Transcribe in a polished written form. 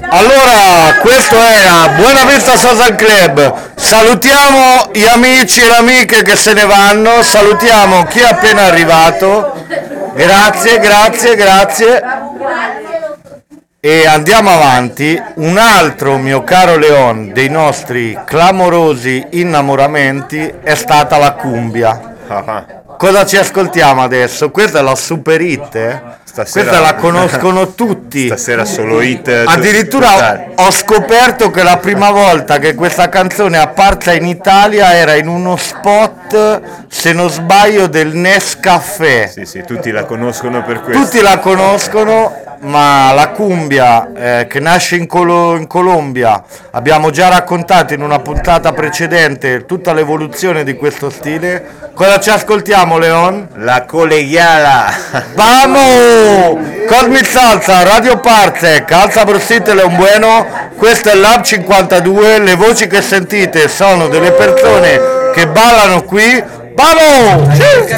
Allora, questo era Buena Vista Social Club. Salutiamo gli amici e le amiche che se ne vanno, salutiamo chi è appena arrivato. Grazie, grazie, grazie. E andiamo avanti. Un altro mio caro Leon dei nostri clamorosi innamoramenti è stata la cumbia. Cosa ci ascoltiamo adesso? Questa è la super hit, Stasera, questa la conoscono tutti. Stasera solo hit. Addirittura ho scoperto che la prima volta che questa canzone è apparsa in Italia era in uno spot, se non sbaglio, del Nescafè. Sì, tutti la conoscono per questo. Tutti la conoscono, ma la cumbia che nasce in Colombia, abbiamo già raccontato in una puntata precedente tutta l'evoluzione di questo stile. Cosa ci ascoltiamo, Leon? La colegiala. Vamos! Cosmic Salsa, Radio Parsec, Alza Brosite Leon Bueno, questo è Lab 52, le voci che sentite sono delle persone che ballano qui. Vamos!